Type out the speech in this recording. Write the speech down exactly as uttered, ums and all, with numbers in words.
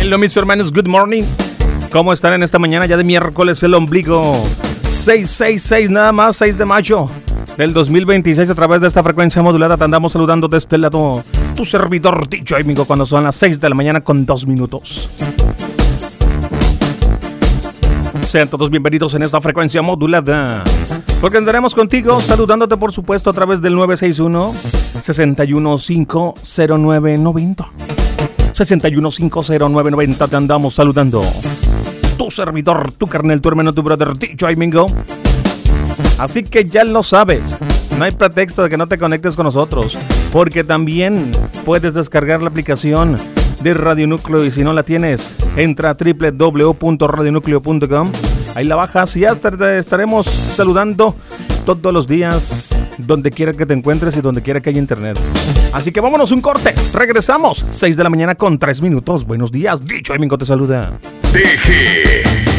Hello mis hermanos, good morning. ¿Cómo están en esta mañana ya de miércoles el ombligo? seis seis seis nada más, seis de mayo del dos mil veintiséis. A través de esta frecuencia modulada te andamos saludando de este lado tu servidor dicho amigo, cuando son las seis de la mañana con dos minutos. Sean todos bienvenidos en esta frecuencia modulada, porque andaremos contigo saludándote por supuesto a través del nueve seis uno, seis uno cinco, cero nueve nueve cero. seis uno cinco, cero nueve nueve cero te andamos saludando. Tu servidor, tu carnal, tu hermano, tu brother, dicho amigo. Así que ya lo sabes, no hay pretexto de que no te conectes con nosotros, porque también puedes descargar la aplicación de Radio Núcleo, y si no la tienes, entra a doble u doble u doble u punto radio núcleo punto com. Ahí la bajas y ya te estaremos saludando todos los días, donde quiera que te encuentres y donde quiera que haya internet. Así que vámonos un corte, regresamos, seis de la mañana con tres minutos. Buenos días, dicho amigo te saluda. T G